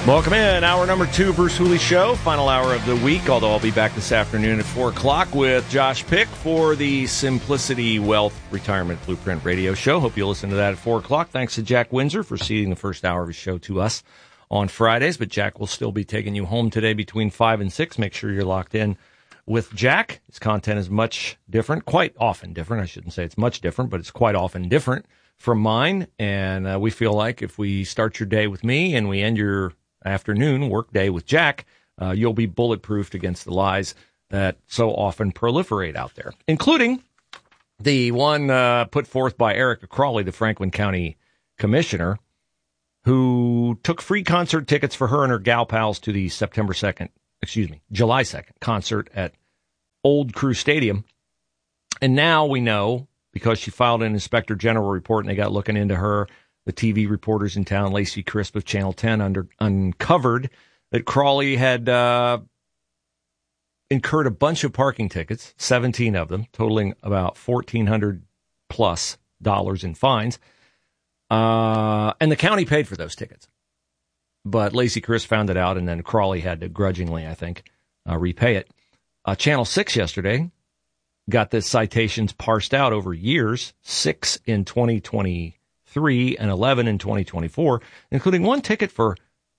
Welcome in. Hour number 2, Bruce Hooley Show. Final hour of the week, although I'll be back this afternoon at 4 o'clock with Josh Pick for the Simplicity Wealth Retirement Blueprint Radio Show. Hope you'll listen to that at 4 o'clock. Thanks to Jack Windsor for ceding the first hour of his show to us on Fridays. But Jack will still be taking you home today between 5 and 6. Make sure you're locked in with Jack. His content is much different, quite often different. I shouldn't say it's much different, but it's quite often different from mine. And we feel like if we start your day with me and we end your afternoon workday with Jack, you'll be bulletproofed against the lies that so often proliferate out there, including the one put forth by Erica Crawley, the Franklin County Commissioner, who took free concert tickets for her and her gal pals to the July 2nd concert at Old Crew Stadium. And now we know, because she filed an Inspector General report and they got looking into her, the TV reporters in town, Lacey Crisp of Channel 10, uncovered that Crawley had incurred a bunch of parking tickets, 17 of them, totaling about $1,400 plus in fines. And the county paid for those tickets. But Lacey Crisp found it out, and then Crawley had to grudgingly, I think, repay it. Channel 6 yesterday got the citations parsed out over years, 6 in 2023 and 11 in 2024, including one ticket for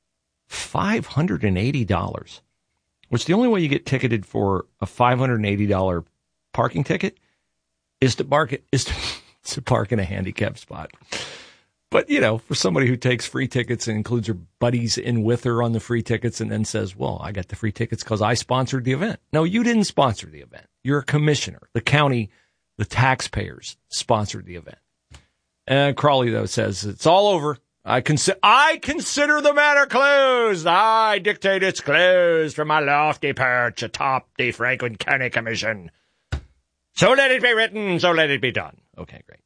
$580, which the only way you get ticketed for a $580 parking ticket is to park in a handicapped spot. But, you know, for somebody who takes free tickets and includes her buddies in with her on the free tickets and then says, well, I got the free tickets because I sponsored the event. No, you didn't sponsor the event. You're a commissioner. The county, the taxpayers sponsored the event. And Crawley, though, says it's all over. I consider the matter closed. I dictate it's closed from my lofty perch atop the Franklin County Commission. So let it be written, so let it be done. Okay, great.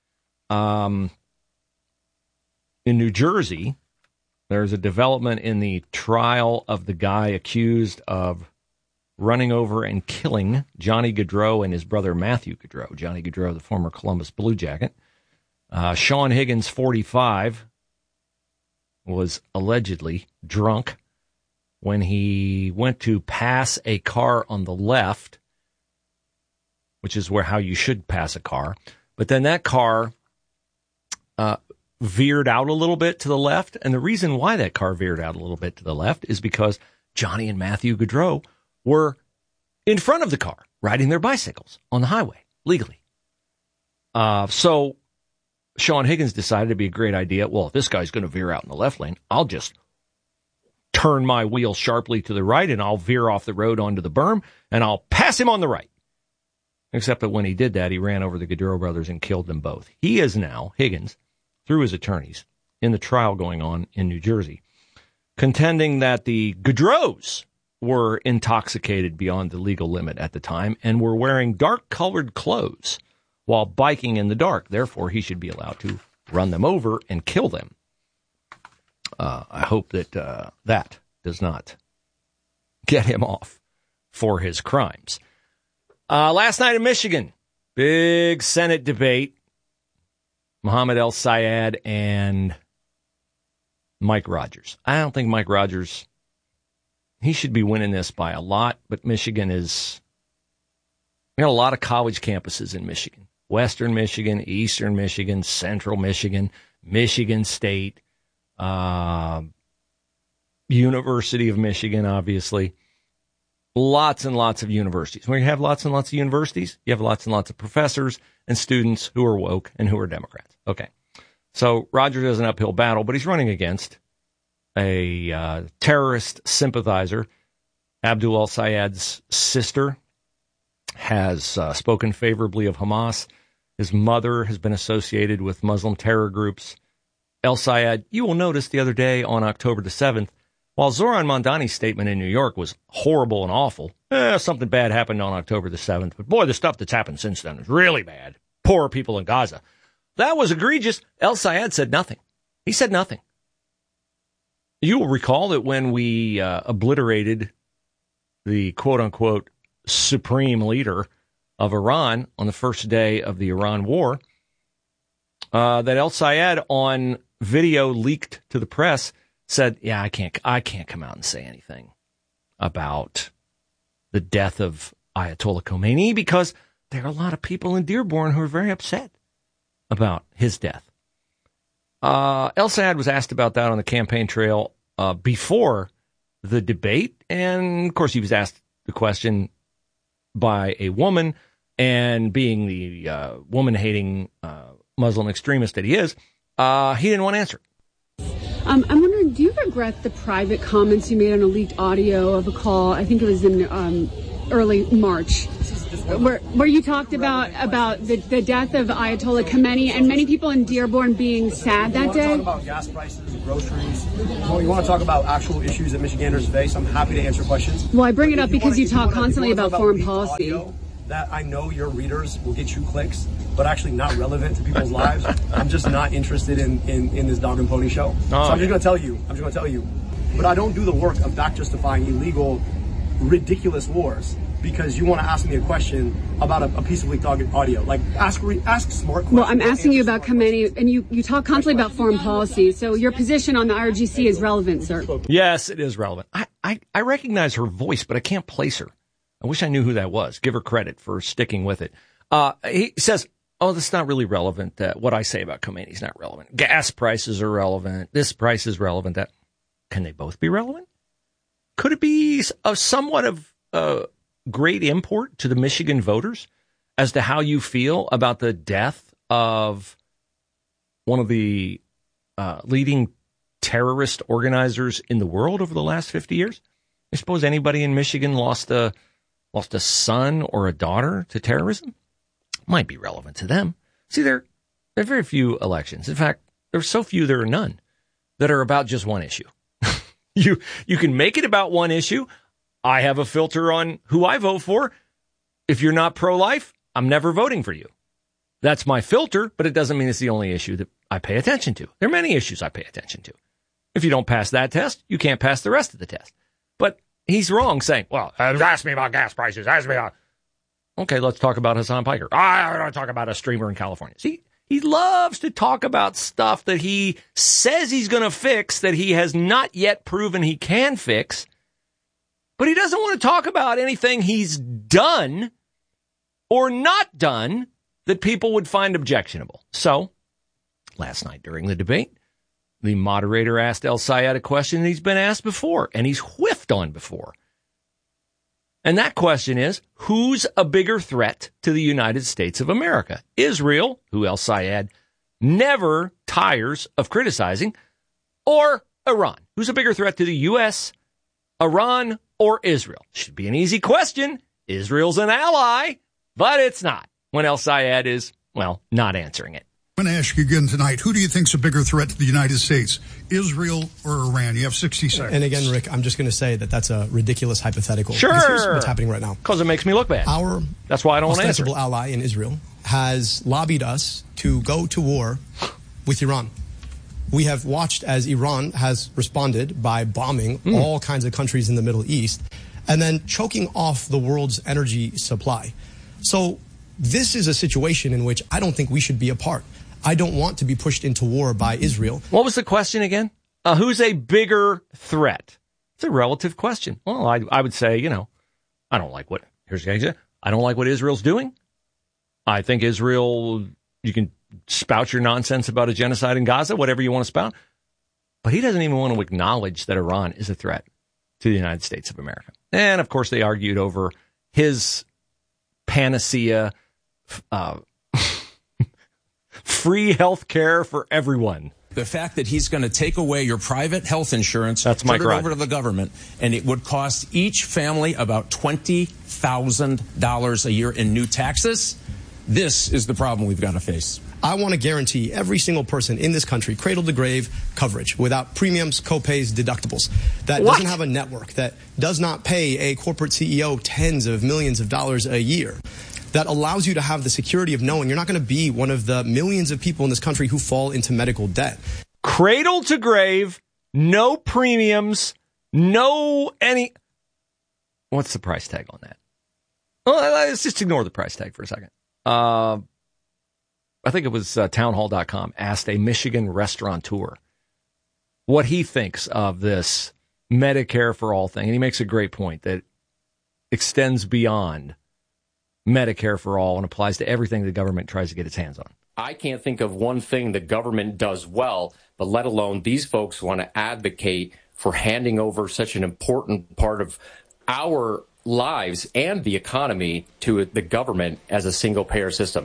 In New Jersey, there's a development in the trial of the guy accused of running over and killing Johnny Gaudreau and his brother Matthew Gaudreau. Johnny Gaudreau, the former Columbus Blue Jacket. Sean Higgins, 45, was allegedly drunk when he went to pass a car on the left, which is how you should pass a car. But then that car veered out a little bit to the left. And the reason why that car veered out a little bit to the left is because Johnny and Matthew Gaudreau were in front of the car, riding their bicycles on the highway legally. So Sean Higgins decided it'd be a great idea. Well, if this guy's going to veer out in the left lane, I'll just turn my wheel sharply to the right and I'll veer off the road onto the berm and I'll pass him on the right. Except that when he did that, he ran over the Gaudreau brothers and killed them both. He is now, Higgins, through his attorneys, in the trial going on in New Jersey, contending that the Gaudreaus were intoxicated beyond the legal limit at the time and were wearing dark-colored clothes while biking in the dark. Therefore, he should be allowed to run them over and kill them. I hope that that does not get him off for his crimes. Last night in Michigan, big Senate debate. Mohammed El-Sayed and Mike Rogers. I don't think Mike Rogers, he should be winning this by a lot, but Michigan we got a lot of college campuses in Michigan. Western Michigan, Eastern Michigan, Central Michigan, Michigan State, University of Michigan, obviously. Lots and lots of universities. When you have lots and lots of universities, you have lots and lots of professors and students who are woke and who are Democrats. Okay. So Rogers has an uphill battle, but he's running against a terrorist sympathizer. Abdul El-Sayed's sister has spoken favorably of Hamas. His mother has been associated with Muslim terror groups. El-Sayed, you will notice the other day on October the 7th, while Zoran Mondani's statement in New York was horrible and awful, something bad happened on October the 7th. But boy, the stuff that's happened since then is really bad. Poor people in Gaza. That was egregious. El-Sayed said nothing. He said nothing. You will recall that when we obliterated the quote-unquote supreme leader of Iran on the first day of the Iran war, that El-Sayed on video leaked to the press said, yeah, I can't come out and say anything about the death of Ayatollah Khomeini because there are a lot of people in Dearborn who are very upset about his death. El-Sayed was asked about that on the campaign trail before the debate. And, of course, he was asked the question by a woman. And being the woman-hating Muslim extremist that he is, he didn't want to answer. I'm wondering, do you regret the private comments you made on a leaked audio of a call? I think it was in early March, where you talked about the death of Ayatollah Khomeini and many people in Dearborn being sad that day. You want to talk about gas prices and groceries? You want to talk about actual issues that Michiganders face? I'm happy to answer questions. Well, I bring it up because you talk constantly about foreign policy. That I know your readers will get you clicks, but actually not relevant to people's lives. I'm just not interested in this dog and pony show. So I'm just going to tell you. But I don't do the work of back justifying illegal, ridiculous wars because you want to ask me a question about a piece of leaked audio. Like, ask smart questions. Well, I'm asking you about Khomeini, and you talk constantly about foreign policy, so your position on the IRGC is relevant, sir. Yes, it is relevant. I recognize her voice, but I can't place her. I wish I knew who that was. Give her credit for sticking with it. He says, oh, this is not really relevant. What I say about Khomeini is not relevant. Gas prices are relevant. This price is relevant. That can they both be relevant? Could it be somewhat of great import to the Michigan voters as to how you feel about the death of one of the leading terrorist organizers in the world over the last 50 years? I suppose anybody in Michigan lost a son or a daughter to terrorism? Might be relevant to them. See, there are very few elections. In fact, there are so few, there are none, that are about just one issue. You can make it about one issue. I have a filter on who I vote for. If you're not pro-life, I'm never voting for you. That's my filter, but it doesn't mean it's the only issue that I pay attention to. There are many issues I pay attention to. If you don't pass that test, you can't pass the rest of the test. But he's wrong saying, well, ask me about gas prices. Ask me about... Okay, let's talk about Hassan Piker. I don't talk about a streamer in California. See, he loves to talk about stuff that he says he's going to fix that he has not yet proven he can fix. But he doesn't want to talk about anything he's done or not done that people would find objectionable. So, last night during the debate, the moderator asked El-Sayed a question that he's been asked before, and he's whiffed on before. And that question is, who's a bigger threat to the United States of America? Israel, who El-Sayed never tires of criticizing, or Iran? Who's a bigger threat to the U.S., Iran, or Israel? Should be an easy question. Israel's an ally, but it's not when El-Sayed is, well, not answering it. I'm going to ask you again tonight, who do you think's a bigger threat to the United States, Israel or Iran? You have 60 seconds. And again, Rick, I'm just going to say that that's a ridiculous hypothetical. Sure. Because here's what's happening right now. Because it makes me look bad. That's why I don't want to answer. Our ostensible ally in Israel has lobbied us to go to war with Iran. We have watched as Iran has responded by bombing all kinds of countries in the Middle East and then choking off the world's energy supply. So this is a situation in which I don't think we should be a part. I don't want to be pushed into war by Israel. What was the question again? Who's a bigger threat? It's a relative question. Well, I would say, I don't like what Israel's doing. I think Israel, you can spout your nonsense about a genocide in Gaza, whatever you want to spout. But he doesn't even want to acknowledge that Iran is a threat to the United States of America. And, of course, they argued over his panacea, free health care for everyone. The fact that he's going to take away your private health insurance, put it over to the government, and it would cost each family about $20,000 a year in new taxes, this is the problem we've got to face. I want to guarantee every single person in this country cradle to grave coverage without premiums, copays, deductibles. That doesn't have a network, that does not pay a corporate CEO tens of millions of dollars a year. That allows you to have the security of knowing you're not going to be one of the millions of people in this country who fall into medical debt. Cradle to grave, no premiums, any... What's the price tag on that? Well, let's just ignore the price tag for a second. I think it was townhall.com asked a Michigan restaurateur, what he thinks of this Medicare for all thing. And he makes a great point that extends beyond Medicare for all and applies to everything the government tries to get its hands on. I can't think of one thing the government does well, but let alone these folks want to advocate for handing over such an important part of our lives and the economy to the government as a single payer system.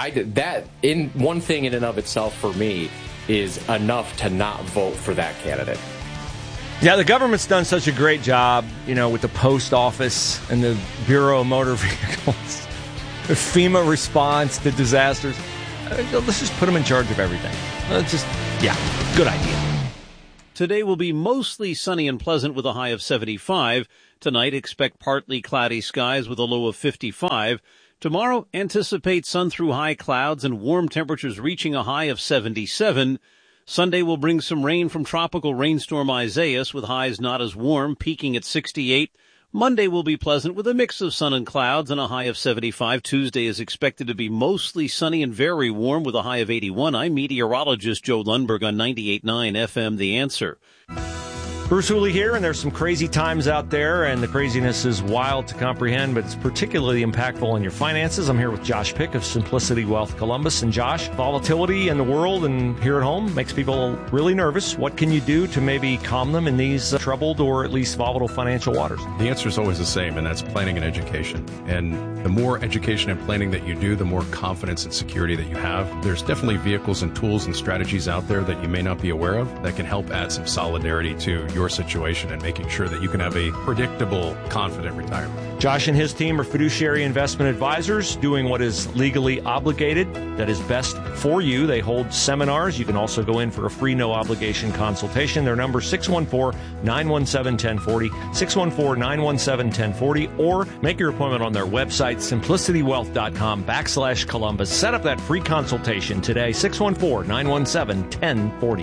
One thing in and of itself for me is enough to not vote for that candidate. Yeah, the government's done such a great job, with the post office and the Bureau of Motor Vehicles, the FEMA response to disasters. Let's just put them in charge of everything. Good idea. Today will be mostly sunny and pleasant with a high of 75. Tonight, expect partly cloudy skies with a low of 55. Tomorrow, anticipate sun through high clouds and warm temperatures reaching a high of 77. Sunday will bring some rain from tropical rainstorm Isaias with highs not as warm, peaking at 68. Monday will be pleasant with a mix of sun and clouds and a high of 75. Tuesday is expected to be mostly sunny and very warm with a high of 81. I'm meteorologist Joe Lundberg on 98.9 FM, The Answer. Bruce Hooley here, and there's some crazy times out there, and the craziness is wild to comprehend, but it's particularly impactful on your finances. I'm here with Josh Pick of Simplicity Wealth Columbus. And Josh, volatility in the world and here at home makes people really nervous. What can you do to maybe calm them in these troubled or at least volatile financial waters? The answer is always the same, and that's planning and education. And the more education and planning that you do, the more confidence and security that you have. There's definitely vehicles and tools and strategies out there that you may not be aware of that can help add some solidarity to your situation and making sure that you can have a predictable, confident retirement. Josh and his team are fiduciary investment advisors doing what is legally obligated, that is best for you. They hold seminars. You can also go in for a free, no-obligation consultation. Their number is 614-917-1040, 614-917-1040, or make your appointment on their website, simplicitywealth.com/Columbus. Set up that free consultation today, 614-917-1040.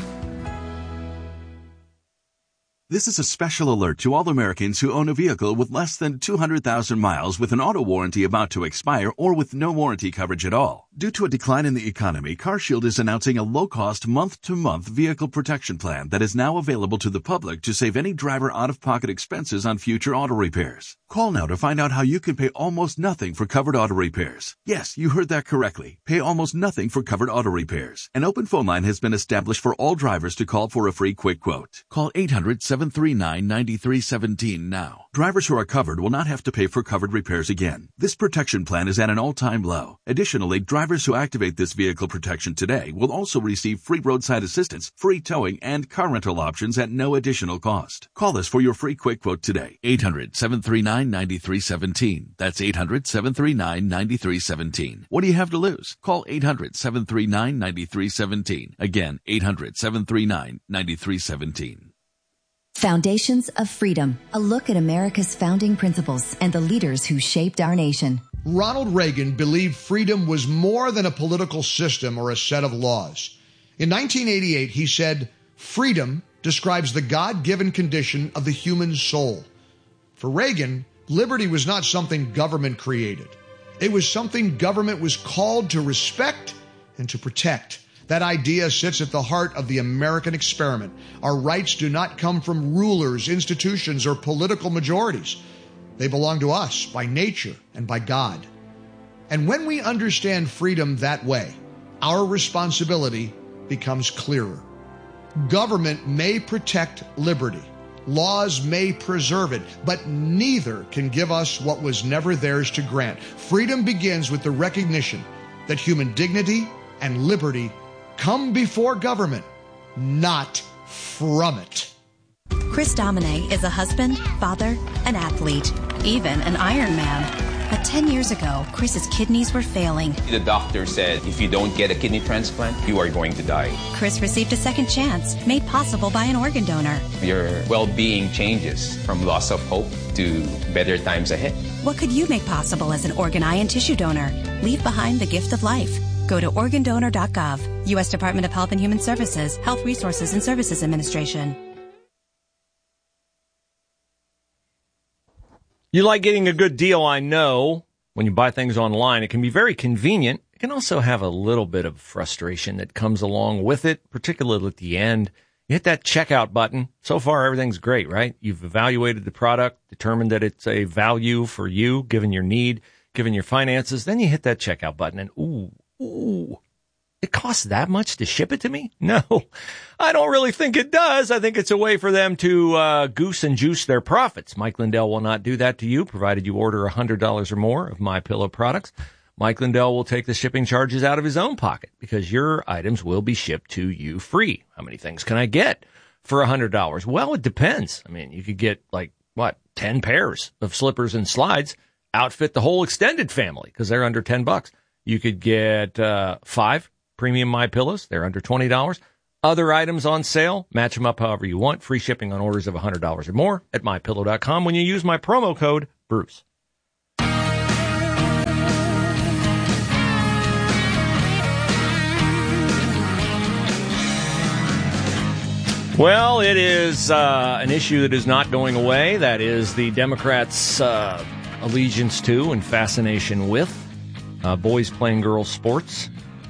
This is a special alert to all Americans who own a vehicle with less than 200,000 miles with an auto warranty about to expire or with no warranty coverage at all. Due to a decline in the economy, CarShield is announcing a low-cost month-to-month vehicle protection plan that is now available to the public to save any driver out-of-pocket expenses on future auto repairs. Call now to find out how you can pay almost nothing for covered auto repairs. Yes, you heard that correctly. Pay almost nothing for covered auto repairs. An open phone line has been established for all drivers to call for a free quick quote. Call 800-739-9317 now. Drivers who are covered will not have to pay for covered repairs again. This protection plan is at an all-time low. Additionally, drivers who activate this vehicle protection today will also receive free roadside assistance, free towing, and car rental options at no additional cost. Call us for your free quick quote today. 800-739-9317. That's 800-739-9317. What do you have to lose? Call 800-739-9317. Again, 800-739-9317. Foundations of Freedom, a look at America's founding principles and the leaders who shaped our nation. Ronald Reagan believed freedom was more than a political system or a set of laws. In 1988, he said, "Freedom describes the God-given condition of the human soul." For Reagan, liberty was not something government created. It was something government was called to respect and to protect. That idea sits at the heart of the American experiment. Our rights do not come from rulers, institutions, or political majorities. They belong to us by nature and by God. And when we understand freedom that way, our responsibility becomes clearer. Government may protect liberty. Laws may preserve it, but neither can give us what was never theirs to grant. Freedom begins with the recognition that human dignity and liberty come before government, not from it. Chris Domine is a husband, father, an athlete, even an Ironman. But 10 years ago, Chris's kidneys were failing. The doctor said, if you don't get a kidney transplant, you are going to die. Chris received a second chance, made possible by an organ donor. Your well-being changes from loss of hope to better times ahead. What could you make possible as an organ, eye, and tissue donor? Leave behind the gift of life. Go to organdonor.gov. U.S. Department of Health and Human Services, Health Resources and Services Administration. You like getting a good deal, I know. When you buy things online, it can be very convenient. It can also have a little bit of frustration that comes along with it, particularly at the end. You hit that checkout button. So far, everything's great, right? You've evaluated the product, determined that it's a value for you, given your need, given your finances. Then you hit that checkout button and ooh, it costs that much to ship it to me? No, I don't really think it does. I think it's a way for them to goose and juice their profits. Mike Lindell will not do that to you, provided you order $100 or more of MyPillow products. Mike Lindell will take the shipping charges out of his own pocket because your items will be shipped to you free. How many things can I get for $100? Well, it depends. I mean, you could get 10 pairs of slippers and slides, outfit the whole extended family because they're under $10. You could get 5 premium MyPillows. They're under $20. Other items on sale, match them up however you want. Free shipping on orders of $100 or more at MyPillow.com when you use my promo code Bruce. Well, it is an issue that is not going away. That is the Democrats' allegiance to and fascination with boys playing girls sports.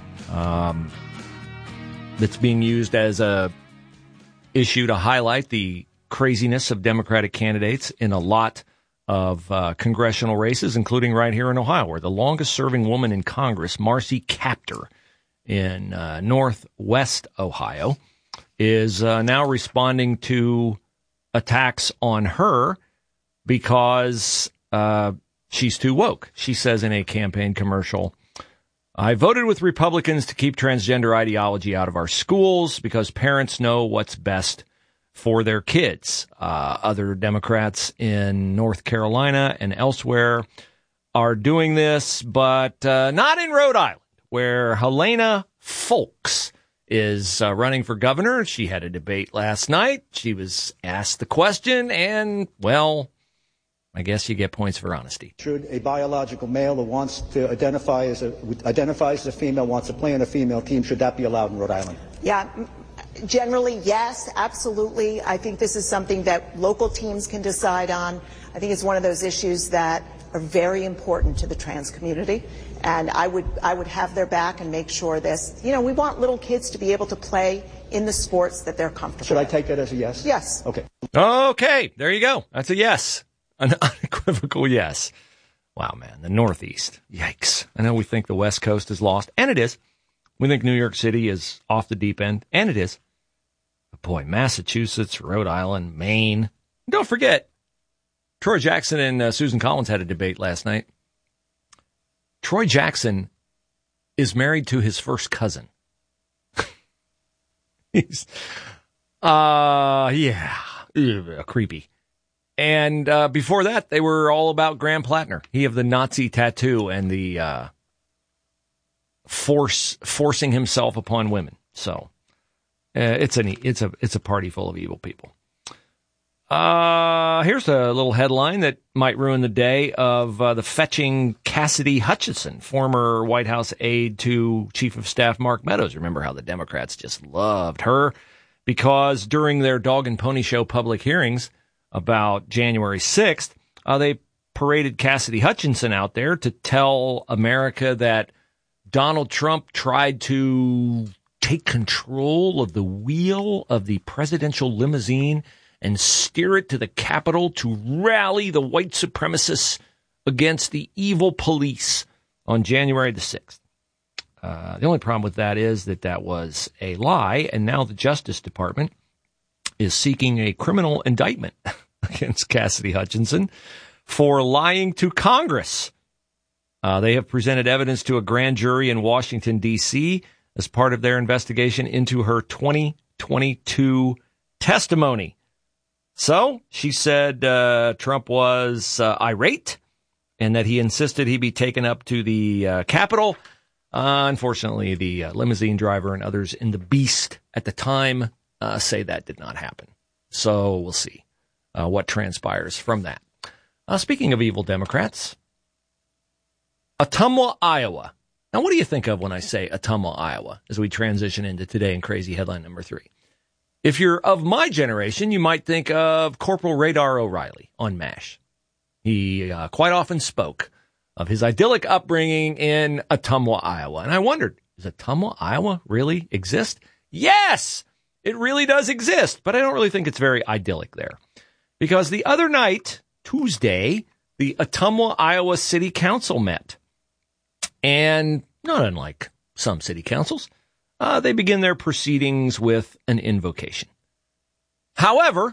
That's being used as a issue to highlight the craziness of Democratic candidates in a lot of congressional races, including right here in Ohio, where the longest-serving woman in Congress, Marcy Kaptur, in northwest Ohio, is now responding to attacks on her because she's too woke. She says in a campaign commercial, I voted with Republicans to keep transgender ideology out of our schools because parents know what's best for their kids. Other Democrats in North Carolina and elsewhere are doing this, but not in Rhode Island, where Helena Foulkes is running for governor. She had a debate last night. She was asked the question, and, well, I guess you get points for honesty. Should a biological male who wants to identifies as a female, wants to play on a female team, should that be allowed in Rhode Island? Yeah, generally, yes, absolutely. I think this is something that local teams can decide on. I think it's one of those issues that are very important to the trans community. And I would have their back and make sure this, we want little kids to be able to play in the sports that they're comfortable Should I take that as a yes? Yes. Okay. Okay, there you go. That's a yes. An unequivocal yes. Wow, man, the Northeast. Yikes. I know we think the West Coast is lost, and it is. We think New York City is off the deep end, and it is. But boy, Massachusetts, Rhode Island, Maine. Don't forget, Troy Jackson and Susan Collins had a debate last night. Troy Jackson is married to his first cousin. He's, creepy. And before that, they were all about Graham Plattner. He of the Nazi tattoo and the forcing himself upon women. So it's a party full of evil people. Here's a little headline that might ruin the day of the fetching Cassidy Hutchinson, former White House aide to Chief of Staff Mark Meadows. Remember how the Democrats just loved her because during their dog and pony show public hearings about January 6th, they paraded Cassidy Hutchinson out there to tell America that Donald Trump tried to take control of the wheel of the presidential limousine and steer it to the Capitol to rally the white supremacists against the evil police on January the 6th. The only problem with that is that was a lie, and now the Justice Department is seeking a criminal indictment against Cassidy Hutchinson for lying to Congress. They have presented evidence to a grand jury in Washington, D.C. as part of their investigation into her 2022 testimony. So she said Trump was irate and that he insisted he be taken up to the Capitol. Unfortunately, the limousine driver and others in the Beast at the time say that did not happen. So we'll see what transpires from that. Speaking of evil Democrats, Ottumwa, Iowa. Now, what do you think of when I say Ottumwa, Iowa, as we transition into today in crazy headline number 3? If you're of my generation, you might think of Corporal Radar O'Reilly on MASH. He quite often spoke of his idyllic upbringing in Ottumwa, Iowa. And I wondered, does Ottumwa, Iowa really exist? Yes! It really does exist, but I don't really think it's very idyllic there. Because the other night, Tuesday, the Ottumwa, Iowa City Council met. And not unlike some city councils, they begin their proceedings with an invocation. However,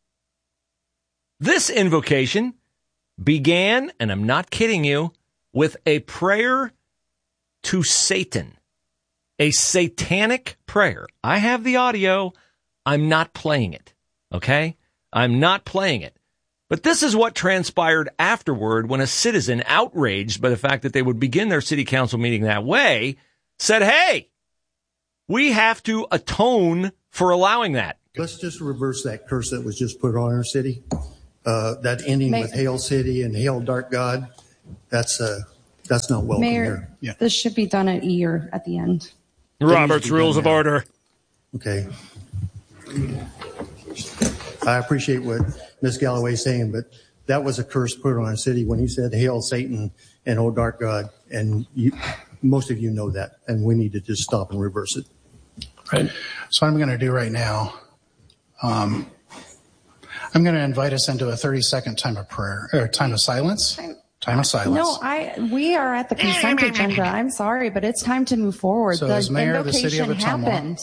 this invocation began, and I'm not kidding you, with a prayer to Satan. A satanic prayer. I have the audio. I'm not playing it. Okay? I'm not playing it. But this is what transpired afterward when a citizen, outraged by the fact that they would begin their city council meeting that way, said, hey, we have to atone for allowing that. Let's just reverse that curse that was just put on our city. That ending with Hail City and Hail Dark God, that's not welcome Mayor, here. This should be done at E or at the end. Robert's Rules of Order. Okay. I appreciate what Ms. Galloway is saying, but that was a curse put on our city when he said, Hail Satan and O Dark God. And most of you know that, and we need to just stop and reverse it. Right. So what I'm going to do right now, I'm going to invite us into a 30-second time of prayer, or time of silence. Time of silence. No, we are at the consent agenda. I'm sorry, but it's time to move forward. So as mayor of the city of Ottumwa,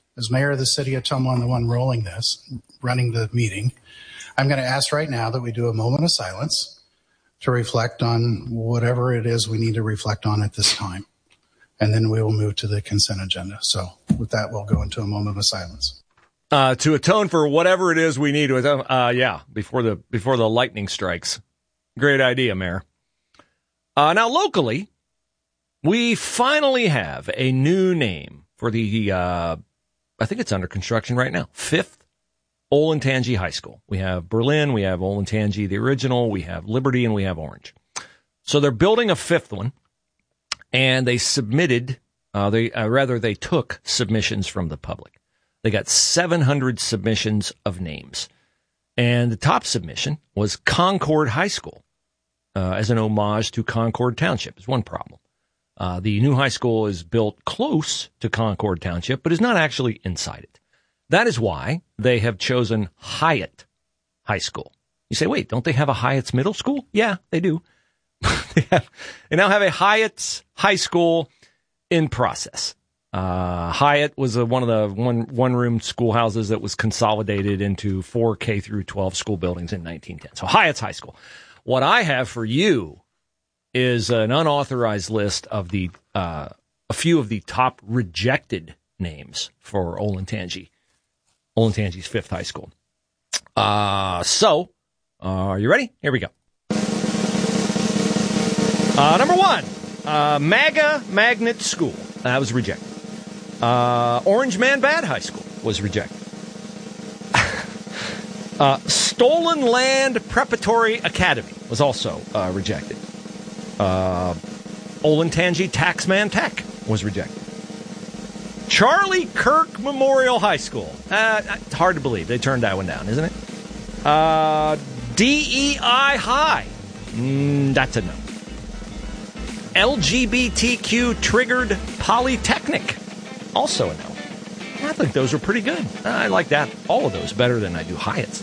and the one running the meeting, I'm going to ask right now that we do a moment of silence to reflect on whatever it is we need to reflect on at this time. And then we will move to the consent agenda. So with that, we'll go into a moment of silence. To atone for whatever it is we need to atone. Before the lightning strikes. Great idea, Mayor. Now, locally, we finally have a new name for the, I think it's under construction right now, 5th Olentangy High School. We have Berlin, we have Olentangy, the original, we have Liberty, and we have Orange. So they're building a 5th one, and they submitted, they took submissions from the public. They got 700 submissions of names. And the top submission was Concord High School. As an homage to Concord Township is one problem. The new high school is built close to Concord Township, but is not actually inside it. That is why they have chosen Hyatt High School. You say, wait, don't they have a Hyatt's Middle School? Yeah, they do. They now have a Hyatt's High School in process. Hyatt was one of the one-room schoolhouses that was consolidated into 4 K through 12 school buildings in 1910. So Hyatt's High School. What I have for you is an unauthorized list of a few of the top rejected names for Olentangy's 5th high school. So, are you ready? Here we go. Number 1, MAGA Magnet School. That was rejected. Orange Man Bad High School was rejected. Stolen Land Preparatory Academy was also rejected. Olentangy Taxman Tech was rejected. Charlie Kirk Memorial High School. It's hard to believe they turned that one down, isn't it? DEI High. That's a no. LGBTQ Triggered Polytechnic. Also a no. I think those are pretty good. I like that. All of those better than I do Hyatt's.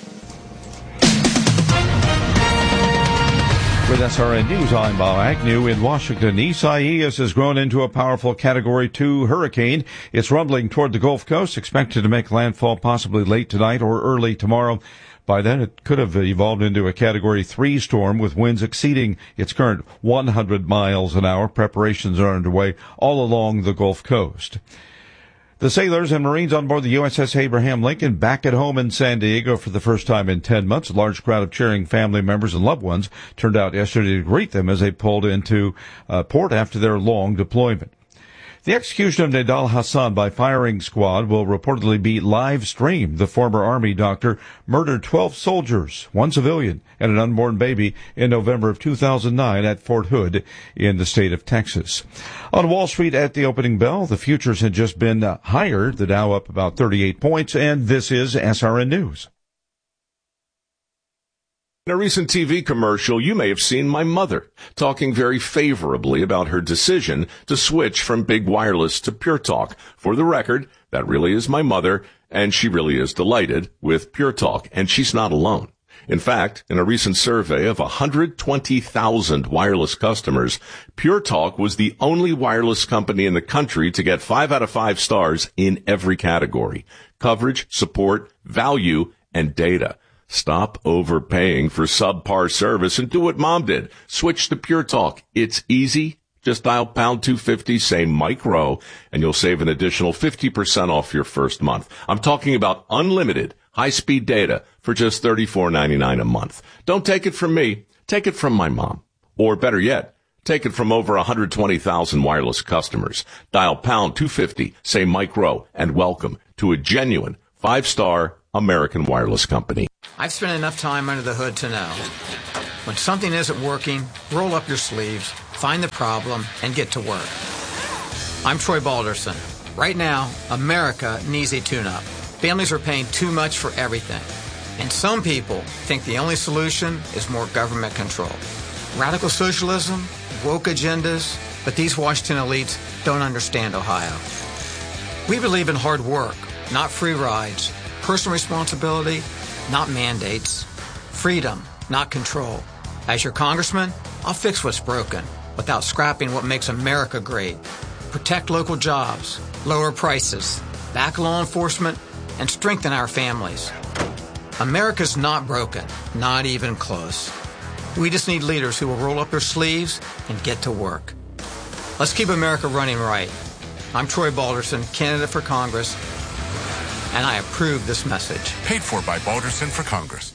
With SRN News, I'm Bob Agnew in Washington. Isaias has grown into a powerful Category 2 hurricane. It's rumbling toward the Gulf Coast, expected to make landfall possibly late tonight or early tomorrow. By then, it could have evolved into a Category 3 storm with winds exceeding its current 100 miles an hour. Preparations are underway all along the Gulf Coast. The sailors and Marines on board the USS Abraham Lincoln back at home in San Diego for the first time in 10 months. A large crowd of cheering family members and loved ones turned out yesterday to greet them as they pulled into port after their long deployment. The execution of Nidal Hassan by firing squad will reportedly be live streamed. The former Army doctor murdered 12 soldiers, 1 civilian, and an unborn baby in November of 2009 at Fort Hood in the state of Texas. On Wall Street at the opening bell, the futures had just been higher, the Dow up about 38 points, and this is SRN News. In a recent TV commercial, you may have seen my mother talking very favorably about her decision to switch from big wireless to Pure Talk. For the record, that really is my mother, and she really is delighted with Pure Talk, and she's not alone. In fact, in a recent survey of 120,000 wireless customers, Pure Talk was the only wireless company in the country to get 5 out of 5 stars in every category: coverage, support, value, and data. Stop overpaying for subpar service and do what Mom did. Switch to Pure Talk. It's easy. Just dial pound 250, say micro, and you'll save an additional 50% off your first month. I'm talking about unlimited high-speed data for just $34.99 a month. Don't take it from me. Take it from my mom. Or better yet, take it from over 120,000 wireless customers. Dial pound 250, say micro, and welcome to a genuine 5-star American wireless company. I've spent enough time under the hood to know when something isn't working, roll up your sleeves, find the problem, and get to work. I'm Troy Balderson. Right now, America needs a tune-up. Families are paying too much for everything. And some people think the only solution is more government control. Radical socialism, woke agendas, but these Washington elites don't understand Ohio. We believe in hard work, not free rides, personal responsibility, not mandates, freedom, not control. As your congressman, I'll fix what's broken without scrapping what makes America great. Protect local jobs, lower prices, back law enforcement, and strengthen our families. America's not broken, not even close. We just need leaders who will roll up their sleeves and get to work. Let's keep America running right. I'm Troy Balderson, candidate for Congress, and I approve this message. Paid for by Balderson for Congress.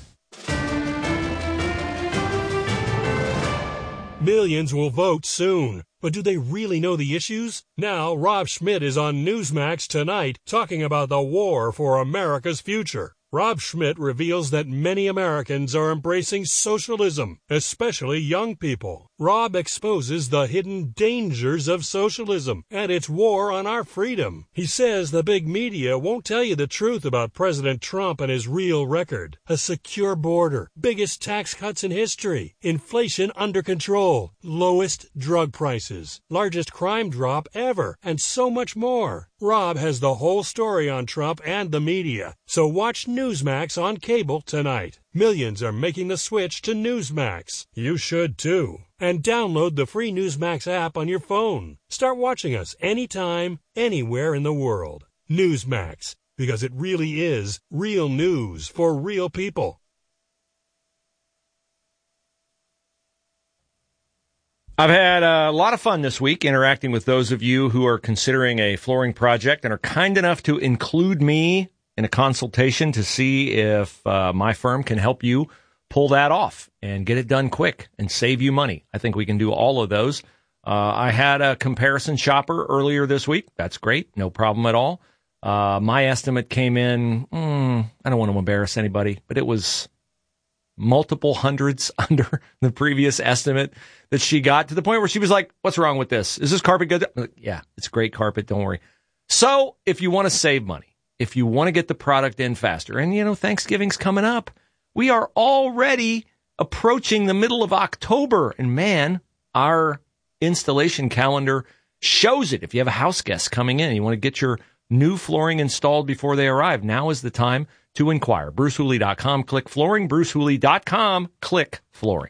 Millions will vote soon. But do they really know the issues? Now, Rob Schmitt is on Newsmax tonight talking about the war for America's future. Rob Schmitt reveals that many Americans are embracing socialism, especially young people. Rob exposes the hidden dangers of socialism and its war on our freedom. He says the big media won't tell you the truth about President Trump and his real record. A secure border, biggest tax cuts in history, inflation under control, lowest drug prices, largest crime drop ever, and so much more. Rob has the whole story on Trump and the media, so watch Newsmax on cable tonight. Millions are making the switch to Newsmax. You should too. And download the free Newsmax app on your phone. Start watching us anytime, anywhere in the world. Newsmax, because it really is real news for real people. I've had a lot of fun this week interacting with those of you who are considering a flooring project and are kind enough to include me in a consultation to see if my firm can help you pull that off and get it done quick and save you money. I think we can do all of those. I had a comparison shopper earlier this week. That's great. No problem at all. My estimate came in, I don't want to embarrass anybody, but it was multiple hundreds under the previous estimate that she got, to the point where she was like, what's wrong with this? Is this carpet good? Like, yeah, it's great carpet. Don't worry. So if you want to save money, if you want to get the product in faster, and Thanksgiving's coming up, we are already approaching the middle of October, and man, our installation calendar shows it. If you have a house guest coming in and you want to get your new flooring installed before they arrive, now is the time to inquire. BruceHooley.com, click flooring. BruceHooley.com, click flooring.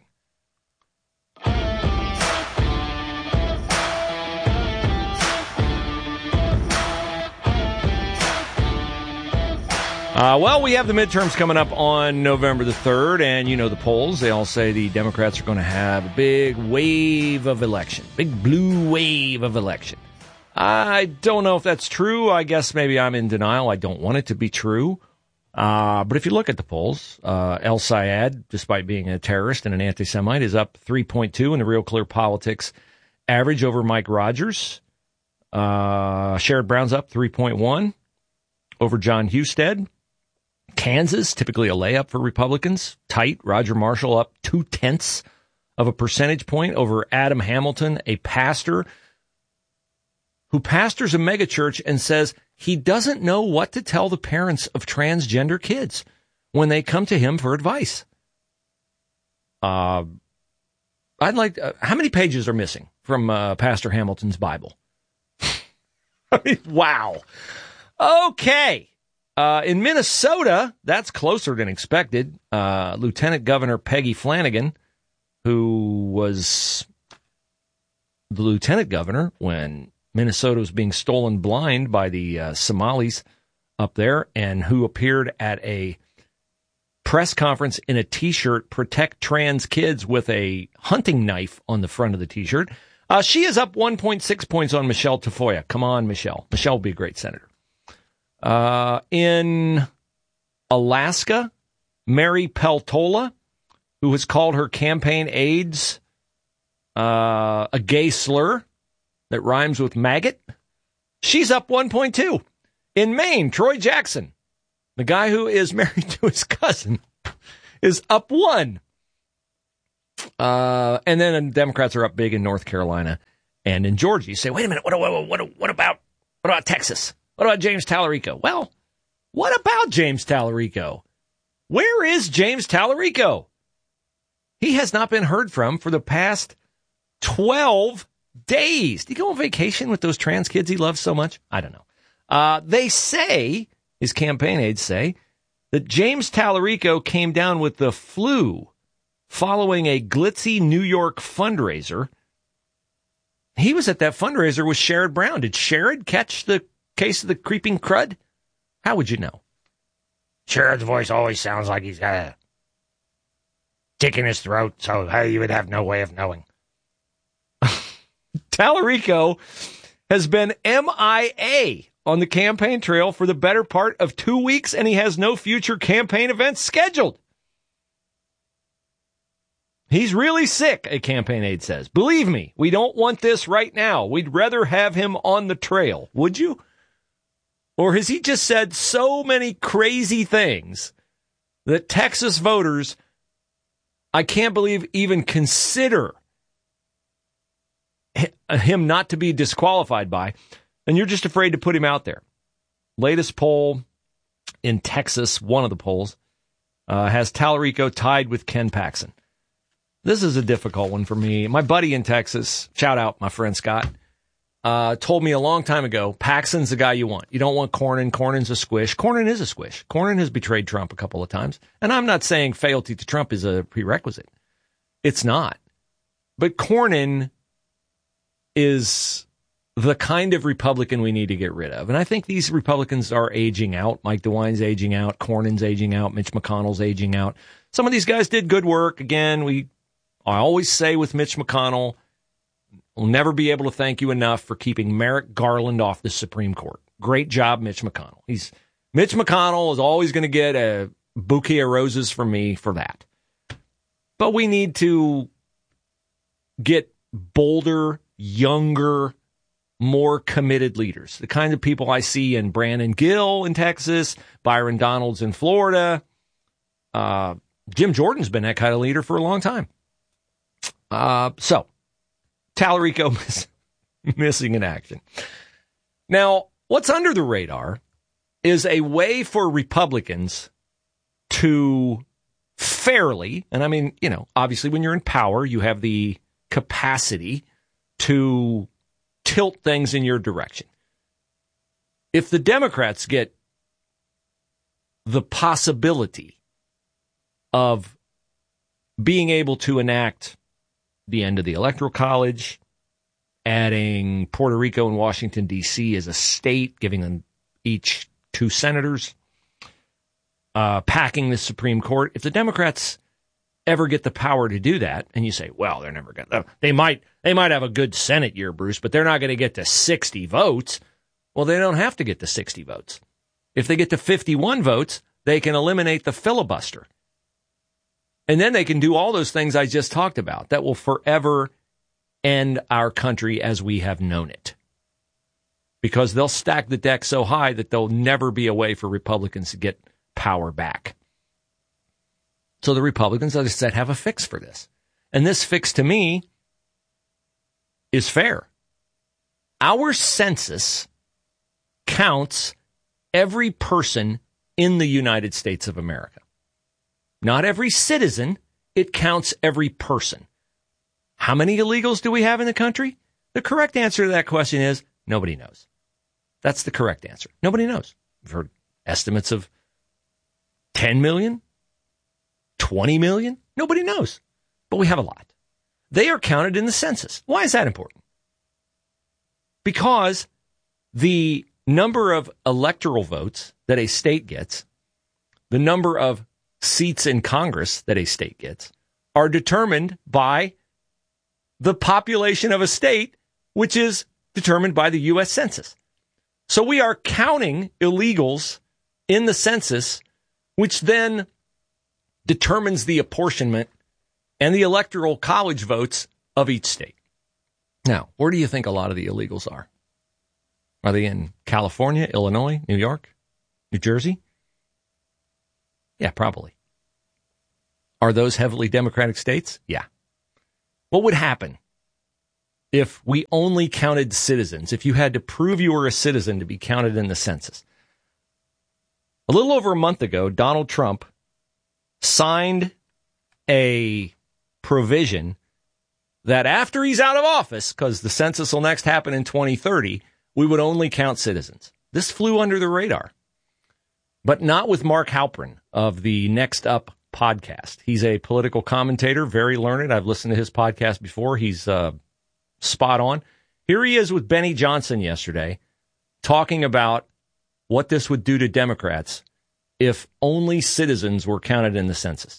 Well, we have the midterms coming up on November the 3rd, and you know the polls. They all say the Democrats are going to have a big wave of election, big blue wave of election. I don't know if that's true. I guess maybe I'm in denial. I don't want it to be true. But if you look at the polls, El Sayed, despite being a terrorist and an anti-Semite, is up 3.2 in the Real Clear Politics average over Mike Rogers. Sherrod Brown's up 3.1 over John Husted. Kansas, typically a layup for Republicans, tight. Roger Marshall up 0.2 of a percentage point over Adam Hamilton, a pastor who pastors a megachurch and says he doesn't know what to tell the parents of transgender kids when they come to him for advice. I'd like, how many pages are missing from Pastor Hamilton's Bible? I mean, wow. Okay. In Minnesota, that's closer than expected. Lieutenant Governor Peggy Flanagan, who was the lieutenant governor when Minnesota was being stolen blind by the Somalis up there, and who appeared at a press conference in a T-shirt, Protect Trans Kids, with a hunting knife on the front of the T-shirt. She is up 1.6 points on Michelle Tafoya. Come on, Michelle. Michelle will be a great senator. In Alaska, Mary Peltola, who has called her campaign aides a gay slur that rhymes with maggot, she's up 1.2. In Maine, Troy Jackson, the guy who is married to his cousin, is up 1. And then Democrats are up big in North Carolina and in Georgia. You say, wait a minute, what about Texas? What about James Tallarico? Well, what about James Tallarico? Where is James Tallarico? He has not been heard from for the past 12 days. Did he go on vacation with those trans kids he loves so much? I don't know. They say, his campaign aides say, that James Tallarico came down with the flu following a glitzy New York fundraiser. He was at that fundraiser with Sherrod Brown. Did Sherrod catch the case of the creeping crud? How would you know? Sherrod's voice always sounds like he's got a tick in his throat, so you would have no way of knowing. Tallarico has been MIA on the campaign trail for the better part of 2 weeks, and he has no future campaign events scheduled. He's really sick, a campaign aide says. Believe me, we don't want this right now. We'd rather have him on the trail. Would you? Or has he just said so many crazy things that Texas voters, I can't believe, even consider him not to be disqualified by, and you're just afraid to put him out there? Latest poll in Texas, one of the polls, has Tallarico tied with Ken Paxton. This is a difficult one for me. My buddy in Texas, shout out my friend Scott, told me a long time ago, Paxton's the guy you want. You don't want Cornyn. Cornyn's a squish. Cornyn is a squish. Cornyn has betrayed Trump a couple of times. And I'm not saying fealty to Trump is a prerequisite. It's not. But Cornyn is the kind of Republican we need to get rid of. And I think these Republicans are aging out. Mike DeWine's aging out. Cornyn's aging out. Mitch McConnell's aging out. Some of these guys did good work. Again, I always say with Mitch McConnell, we'll never be able to thank you enough for keeping Merrick Garland off the Supreme Court. Great job, Mitch McConnell. Mitch McConnell is always going to get a bouquet of roses from me for that. But we need to get bolder, younger, more committed leaders. The kind of people I see in Brandon Gill in Texas, Byron Donalds in Florida. Jim Jordan's been that kind of leader for a long time. So, Tallarico missing in action. Now, what's under the radar is a way for Republicans to fairly, and I mean, obviously when you're in power, you have the capacity to tilt things in your direction. If the Democrats get the possibility of being able to enact the end of the Electoral College, adding Puerto Rico and Washington, D.C. as a state, giving them each 2 senators, packing the Supreme Court. If the Democrats ever get the power to do that, and you say, well, they're never going to, they might have a good Senate year, Bruce, but they're not going to get to 60 votes. Well, they don't have to get to 60 votes. If they get to 51 votes, they can eliminate the filibuster. And then they can do all those things I just talked about that will forever end our country as we have known it. Because they'll stack the deck so high that there'll never be a way for Republicans to get power back. So the Republicans, as I said, have a fix for this. And this fix, to me, is fair. Our census counts every person in the United States of America. Not every citizen, it counts every person. How many illegals do we have in the country? The correct answer to that question is nobody knows. That's the correct answer. Nobody knows. We've heard estimates of 10 million, 20 million. Nobody knows. But we have a lot. They are counted in the census. Why is that important? Because the number of electoral votes that a state gets, the number of seats in Congress that a state gets, are determined by the population of a state, which is determined by the U.S. Census. So we are counting illegals in the census, which then determines the apportionment and the electoral college votes of each state. Now, where do you think a lot of the illegals are? Are they in California, Illinois, New York, New Jersey? Yeah, probably. Are those heavily Democratic states? Yeah. What would happen if we only counted citizens, if you had to prove you were a citizen to be counted in the census? A little over a month ago, Donald Trump signed a provision that after he's out of office, because the census will next happen in 2030, we would only count citizens. This flew under the radar, but not with Mark Halperin of the Next Up podcast. He's a political commentator, very learned. I've listened to his podcast before. He's spot on. Here he is with Benny Johnson yesterday talking about what this would do to Democrats if only citizens were counted in the census.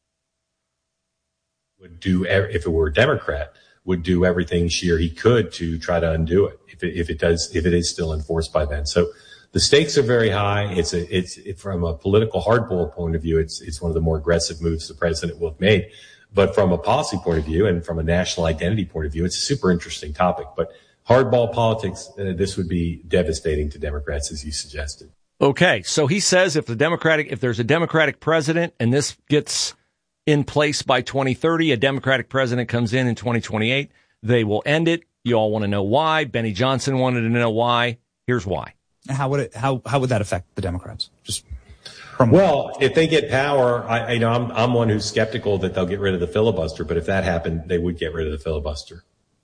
Would do, if it were a Democrat, would do everything she or he could to try to undo it if it is still enforced by then. So the stakes are very high. It's from a political hardball point of view, it's one of the more aggressive moves the president will have made. But from a policy point of view and from a national identity point of view, it's a super interesting topic. But hardball politics, this would be devastating to Democrats, as you suggested. Okay, so he says if there's a Democratic president and this gets in place by 2030, a Democratic president comes in 2028, they will end it. You all want to know why. Benny Johnson wanted to know why. Here's why. How would that affect the Democrats? Well, if they get power, I'm one who's skeptical that they'll get rid of the filibuster. But if that happened, they would get rid of the filibuster.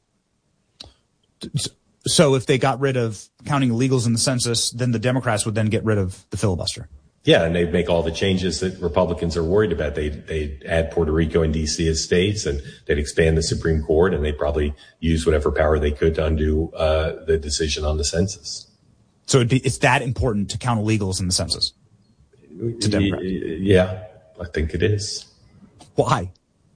So if they got rid of counting illegals in the census, then the Democrats would then get rid of the filibuster. Yeah, and they'd make all the changes that Republicans are worried about. They'd add Puerto Rico and D.C. as states, and they'd expand the Supreme Court, and they'd probably use whatever power they could to undo the decision on the census. So it's that important to count illegals in the census? To Democrats? Yeah, I think it is. Why?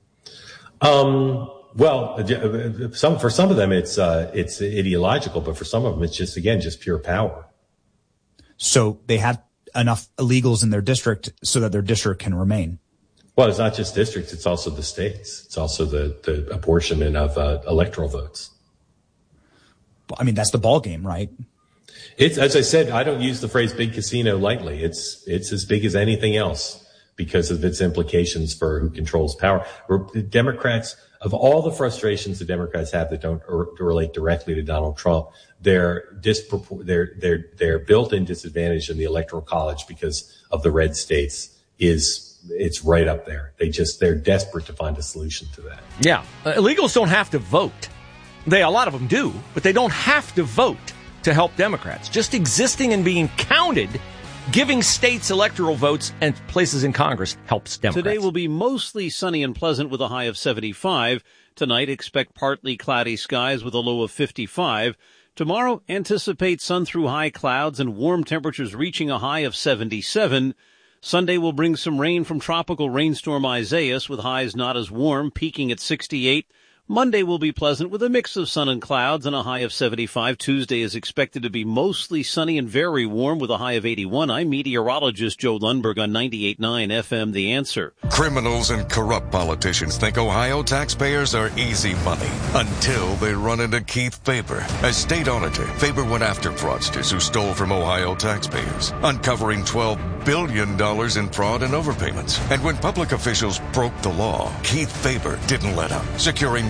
Well, for some of them it's ideological, but for some of them it's just pure power. So they have enough illegals in their district so that their district can remain. Well, it's not just districts; it's also the states. It's also the apportionment of electoral votes. I mean, that's the ball game, right? It's, as I said, I don't use the phrase "big casino" lightly. It's as big as anything else because of its implications for who controls power. Democrats, of all the frustrations the Democrats have that don't relate directly to Donald Trump, their built-in disadvantage in the Electoral College because of the red states it's right up there. They're desperate to find a solution to that. Yeah, illegals don't have to vote. A lot of them do, but they don't have to vote to help Democrats. Just existing and being counted, giving states electoral votes and places in Congress helps Democrats. Today will be mostly sunny and pleasant with a high of 75. Tonight, expect partly cloudy skies with a low of 55. Tomorrow, anticipate sun through high clouds and warm temperatures reaching a high of 77. Sunday will bring some rain from tropical rainstorm Isaias with highs not as warm, peaking at 68. Monday will be pleasant with a mix of sun and clouds and a high of 75. Tuesday is expected to be mostly sunny and very warm with a high of 81. I'm meteorologist Joe Lundberg on 98.9 FM, The Answer. Criminals and corrupt politicians think Ohio taxpayers are easy money until they run into Keith Faber. As state auditor, Faber went after fraudsters who stole from Ohio taxpayers, uncovering $12 billion in fraud and overpayments. And when public officials broke the law, Keith Faber didn't let up, securing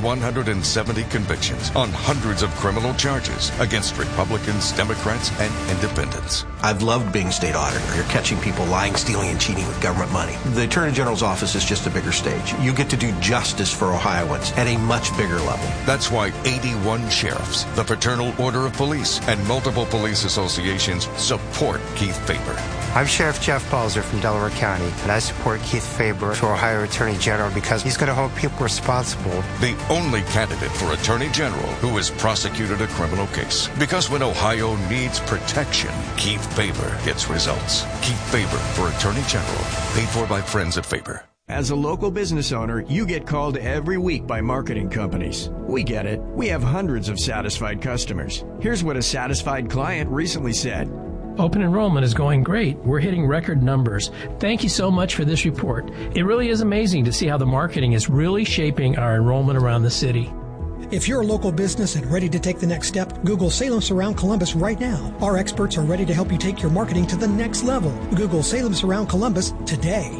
170 convictions on hundreds of criminal charges against Republicans, Democrats, and independents. I've loved being state auditor. You're catching people lying, stealing, and cheating with government money. The Attorney General's office is just a bigger stage. You get to do justice for Ohioans at a much bigger level. That's why 81 sheriffs, the Fraternal Order of Police, and multiple police associations support Keith Faber. I'm Sheriff Jeff Balzer from Delaware County, and I support Keith Faber for Ohio Attorney General because he's going to hold people responsible. The only candidate for Attorney General who has prosecuted a criminal case. Because when Ohio needs protection, Keith Faber gets results. Keith Faber for Attorney General. Paid for by friends at Faber. As a local business owner, you get called every week by marketing companies. We get it. We have hundreds of satisfied customers. Here's what a satisfied client recently said. Open enrollment is going great. We're hitting record numbers. Thank you so much for this report. It really is amazing to see how the marketing is really shaping our enrollment around the city. If you're a local business and ready to take the next step, Google Salem Surround Columbus right now. Our experts are ready to help you take your marketing to the next level. Google Salem Surround Columbus today.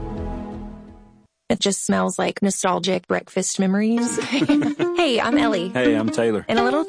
It just smells like nostalgic breakfast memories. Hey, I'm Ellie. Hey, I'm Taylor. In a little